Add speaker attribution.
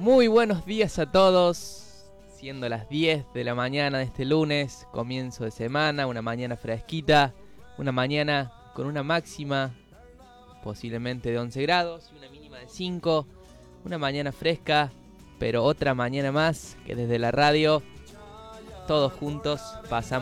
Speaker 1: Muy buenos días a todos, siendo las 10 de la mañana de este lunes, comienzo de semana, una mañana fresquita, una mañana con una máxima posiblemente de 11 grados y una mínima de 5, una mañana fresca, pero otra mañana más que desde la radio, todos juntos pasamos